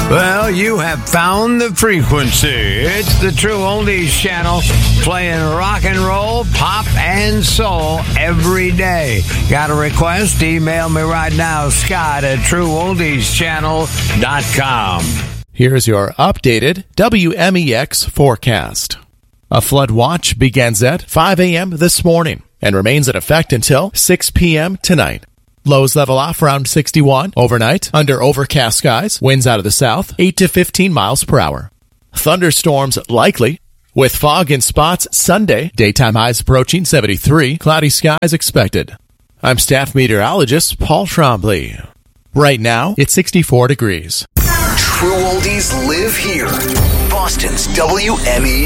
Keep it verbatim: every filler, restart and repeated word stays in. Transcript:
Well, you have found the frequency. It's the True Oldies channel, playing rock and roll, pop, and soul every day. Got a request? Email me right now, Scott at true oldies channel dot com. Here's your updated W M E X forecast. A flood watch begins at five a.m. this morning and remains in effect until six p.m. tonight. Lows level off around sixty-one overnight under overcast skies. Winds out of the south, eight to fifteen miles per hour. Thunderstorms likely with fog in spots Sunday. Daytime highs approaching seventy-three. Cloudy skies expected. I'm staff meteorologist Paul Trombley. Right now, it's sixty-four degrees. True Oldies live here. Boston's W M E